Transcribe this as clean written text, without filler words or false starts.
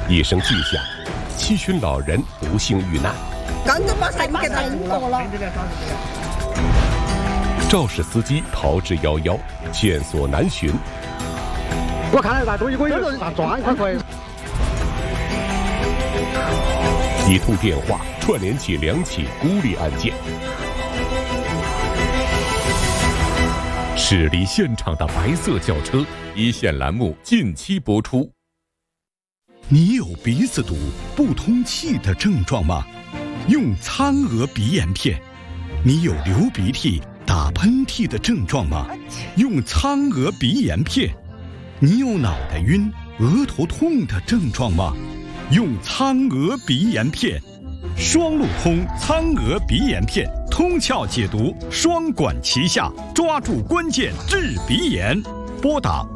一声巨响，7旬老人不幸遇难。 刚刚把菜给他煮了。 肇事司机逃之夭夭，线索难寻。 我看那东西我有抓一块。 一通电话串联起2起孤立案件。驶离现场的白色轿车，一线栏目近期播出。 你有鼻子堵、不通气的症状吗？用苍娥鼻炎片。你有流鼻涕、打喷嚏的症状吗？用苍娥鼻炎片。你有脑袋晕、额头痛的症状吗？用苍娥鼻炎片。双路通苍娥鼻炎片，通窍解毒，双管齐下，抓住关键治鼻炎。拨打